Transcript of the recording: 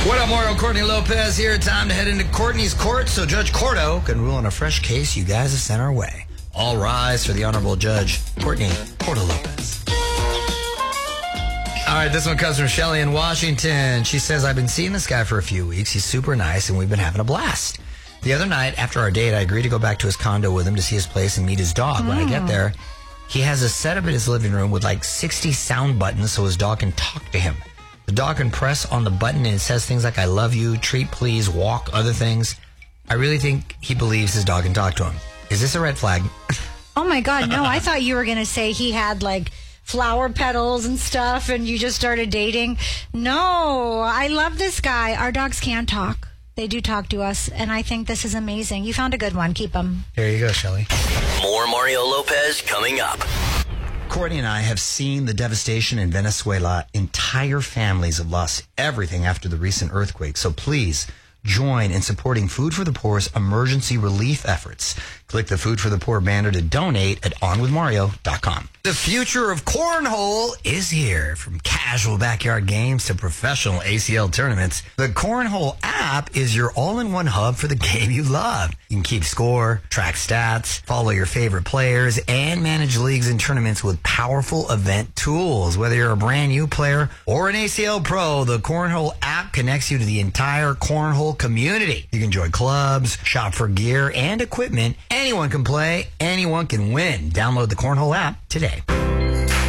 What up, Mario? Courtney Lopez here. Time to head into Courtney's court so Judge Cordo can rule on a fresh case you guys have sent our way. All rise for the Honorable Judge Courtney Cordo Lopez. All right, this one comes from Shelly in Washington. She says, I've been seeing this guy for a few weeks. He's super nice, and we've been having a blast. The other night, after our date, I agreed to go back to his condo with him to see his place and meet his dog. When I get there, he has a setup in his living room with like 60 sound buttons so his dog can talk to him. The dog can press on the button and it says things like, I love you, treat, please, walk, other things. I really think he believes his dog can talk to him. Is this a red flag? Oh, my God. No, I thought you were going to say he had like flower petals and stuff and you just started dating. No, I love this guy. Our dogs can talk. They do talk to us, and I think this is amazing. You found a good one. Keep them. Here you go, Shelly. More Mario Lopez coming up. Courtney and I have seen the devastation in Venezuela. Entire families have lost everything after the recent earthquake. So please join in supporting Food for the Poor's emergency relief efforts. Click the Food for the Poor banner to donate at onwithmario.com. The future of cornhole is here. From casual backyard games to professional ACL tournaments, the Cornhole app is your all-in-one hub for the game you love. You can keep score, track stats, follow your favorite players, and manage leagues and tournaments with powerful event tools. Whether you're a brand new player or an ACL pro, the Cornhole app connects you to the entire cornhole community. You can join clubs, shop for gear and equipment. Anyone can play, anyone can win. Download the Cornhole app today.